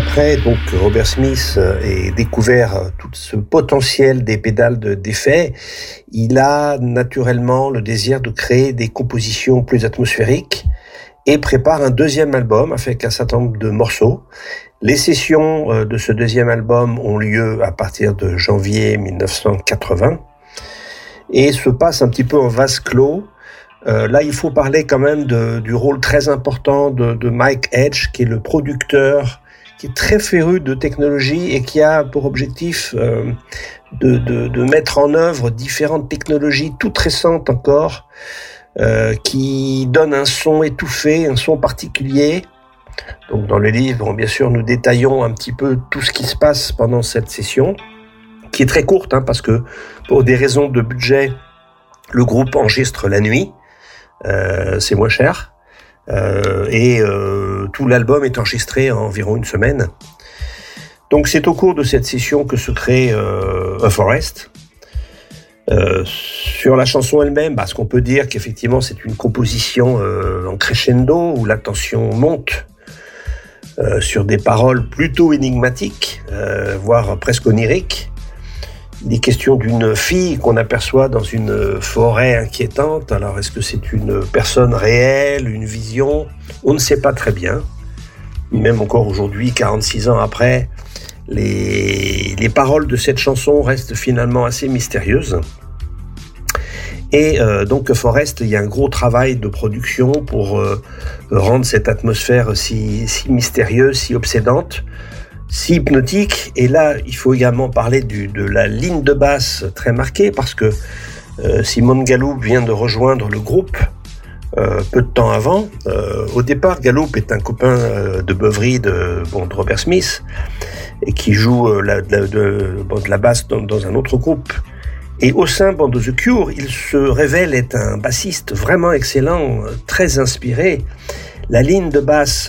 Après, donc, Robert Smith ait découvert tout ce potentiel des pédales d'effet, il a naturellement le désir de créer des compositions plus atmosphériques et prépare un deuxième album avec un certain nombre de morceaux. Les sessions de ce deuxième album ont lieu à partir de janvier 1980 et se passent un petit peu en vase clos. Là, il faut parler quand même du rôle très important de Mike Edge, qui est le producteur, qui est très féru de technologie et qui a pour objectif de mettre en œuvre différentes technologies toutes récentes encore, qui donnent un son étouffé, un son particulier. Donc dans le livre, bien sûr, nous détaillons un petit peu tout ce qui se passe pendant cette session, qui est très courte, parce que pour des raisons de budget, le groupe enregistre la nuit, c'est moins cher, et tout l'album est enregistré en environ une semaine. Donc c'est au cours de cette session que se crée A Forest. Sur la chanson elle-même, ce qu'on peut dire qu'effectivement c'est une composition en crescendo où la tension monte sur des paroles plutôt énigmatiques, voire presque oniriques. Il est question d'une fille qu'on aperçoit dans une forêt inquiétante. Alors, est-ce que c'est une personne réelle, une vision ? On ne sait pas très bien. Même encore aujourd'hui, 46 ans après, les paroles de cette chanson restent finalement assez mystérieuses. Et donc, Forest, il y a un gros travail de production pour rendre cette atmosphère si mystérieuse, si obsédante, si hypnotique. Et là, il faut également parler de la ligne de basse très marquée, parce que Simon Gallup vient de rejoindre le groupe peu de temps avant. Au départ, Gallup est un copain de beuverie de Robert Smith, et qui joue de la basse dans un autre groupe. Et au sein de The Cure, il se révèle être un bassiste vraiment excellent, très inspiré. La ligne de basse